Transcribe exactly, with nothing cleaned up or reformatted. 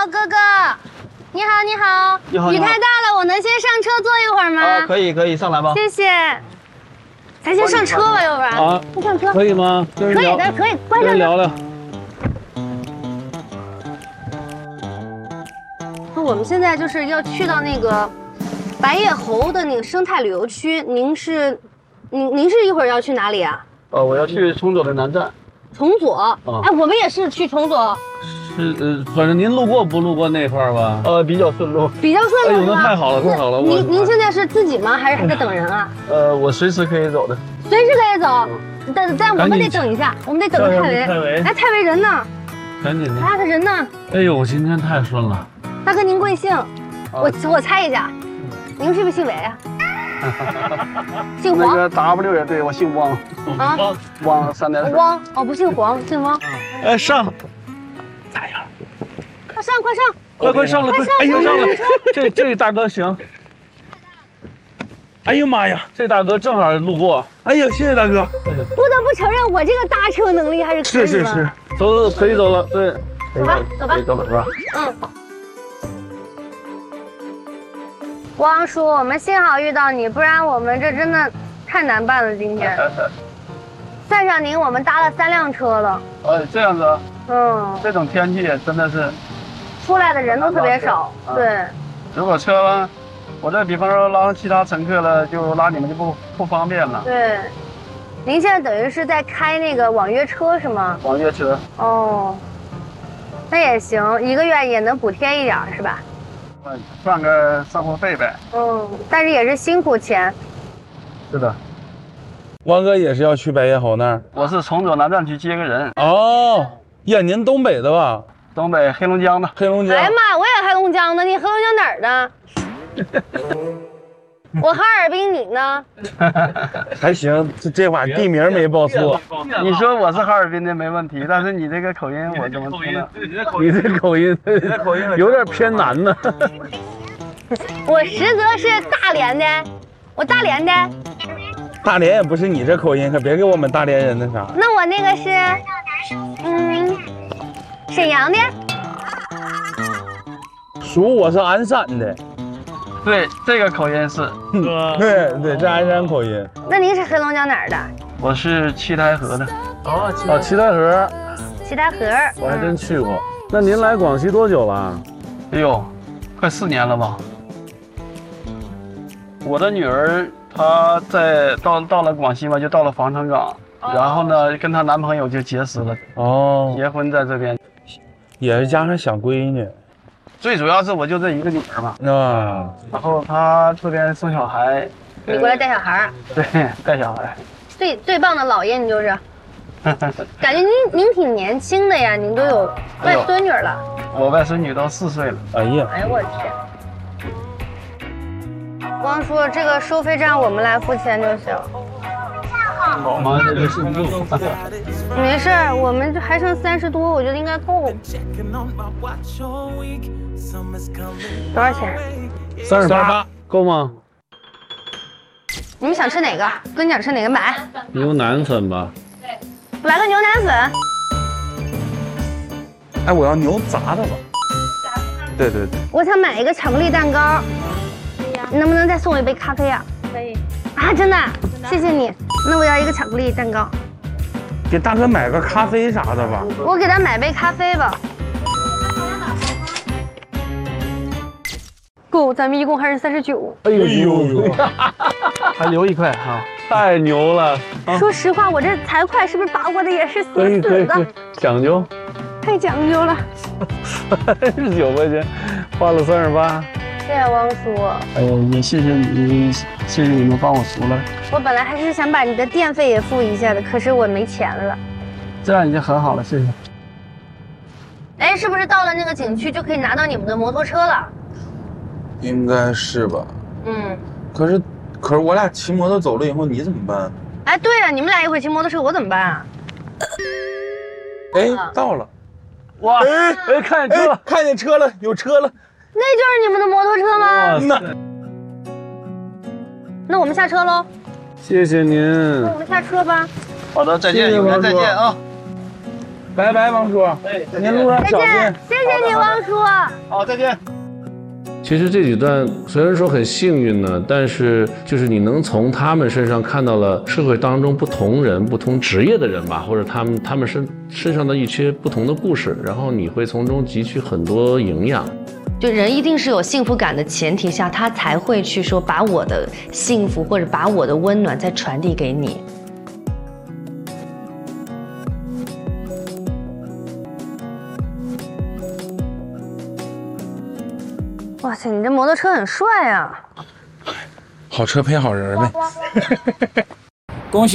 哥哥，你好，你好。 你好。 雨太大了，我能先上车坐一会儿吗？ 啊，可以，可以，上来吧。 谢谢。咱先上车吧，要不然。 啊， 先上车。 可以吗？ 可以的，可以。关上。 聊聊。 那我们现在就是要去到那个白叶猴的那个生态旅游区，您是，您您是一会儿要去哪里啊？ 呃，我要去崇左的南站。 崇左。啊、哎，我们也是去崇左。 是呃，反正您路过不路过那块儿吧？ 呃，比较顺路。 比较顺路。 哎呦，那太好了，太好了！ 您您现在是自己吗？还是还在等人啊？ 呃，我随时可以走的。 随时可以走，但但我们得等一下，我们得等泰维。 泰维， 哎，泰维人呢？ 赶紧的。 他的人呢？ 哎呦，今天太顺了。 大哥，您贵姓？我我猜一下，您是不是姓韦啊？姓黄。 那个 W 也对，我姓汪。 啊， 汪三点水。 汪哦，不姓黄，姓汪。 哎，上。咋样？ 快上，快上！ 快快上了，快！哎呦，上了！这这大哥行。哎呦妈呀，这大哥正好路过。哎呀，谢谢大哥。 不得不承认，我这个搭车能力还是可以的。 是是是，走走可以走了，对。 走吧，走吧， 可以走了是吧？ 嗯。汪叔，我们幸好遇到你，不然我们这真的太难办了。今天，算上您，我们搭了三辆车了。 哎，这样子啊。 嗯。 这种天气真的是， 出来的人都特别少。对。 如果车，我这比方说拉上其他乘客了，就拉你们就不不方便了。 对。您现在等于是在开那个网约车是吗？ 网约车。 哦。那也行，一个月也能补贴一点是吧？ 赚个生活费呗。 嗯，但是也是辛苦钱。 是的。 汪哥也是要去白叶猴那儿？ 我是崇左南站去接个人。 哦，呀，您东北的吧？ 东北黑龙江的。 黑龙江。 哎呀妈，我也黑龙江的，你黑龙江哪儿的？我哈尔滨，你呢？ 还行，这这话地名没报错。 你说我是哈尔滨的没问题，但是你这个口音我怎么听的？ 你这口音，你这口音有点偏南呢。 我实则是大连的，我大连的。 大连也不是你这口音，可别给我们大连人那啥。 那我那个是，嗯，沈阳的。 属我是鞍山的。 对，这个口音是。 对对，这鞍山口音。 那您是黑龙江哪儿的？ 我是七台河的。 哦，哦，七台河。 七台河， 我还真去过。那您来广西多久了？ 哎呦，快四年了吧。我的女儿她在到到了广西嘛，就到了防城港，然后呢，跟她男朋友就结识了。 哦， 结婚在这边， 也是加上小闺女。 最主要是我就这一个女儿嘛。 啊。 然后她这边生小孩。 你过来带小孩。 对，带小孩。 最最棒的姥爷，你就是。感觉您您挺年轻的呀，您都有外孙女了。 我外孙女都四岁了。 哎呀， 哎呦我的天！汪叔，这个收费站我们来付钱就行。 好吗？这个是没事，我们这还剩三十多，我觉得应该够。多少钱？ 三十八，够吗？ 你们想吃哪个？跟你想吃哪个买？ 牛腩粉吧。 来个牛腩粉。 哎，我要牛杂的吧。对对对。 我想买一个巧克力蛋糕，你能不能再送我一杯咖啡啊？可以。啊，真的，谢谢你。那我要一个巧克力蛋糕。 给大哥买个咖啡啥的吧。 我给他买杯咖啡吧。够，咱们一共还是三十九。 哎呦呦， 还留一块哈， 太牛了！ 说实话，我这财会是不是把握的也是死死的？ 讲究， 太讲究了。 三十九块钱，花了三十八。 谢谢汪叔。 哎呀，也谢谢你，谢谢你们帮我赎了。 我本来还是想把你的电费也付一下的，可是我没钱了。 这样已经很好了，谢谢。 哎，是不是到了那个景区就可以拿到你们的摩托车了？ 应该是吧。 嗯。 可是，可是我俩骑摩托走了以后，你怎么办？ 哎，对呀、啊，你们俩一会儿骑摩托车，我怎么办啊？ 哎，到了。 哇！哎哎，看见车了， 看见车了，有车了。 那就是你们的摩托车吗？ 那那我们下车喽。 谢谢您。 那我们下车吧。 好的，再见，有缘再见啊。 拜拜，王叔。您路上小心。 谢谢你，王叔。 好，再见。 其实这几段虽然说很幸运呢，但是就是你能从他们身上看到了社会当中不同人、不同职业的人吧，或者他们他们身身上的一些不同的故事，然后你会从中汲取很多营养。 就人一定是有幸福感的前提下，他才会去说把我的幸福或者把我的温暖再传递给你。 哇塞，你这摩托车很帅啊！ 好车配好人呗。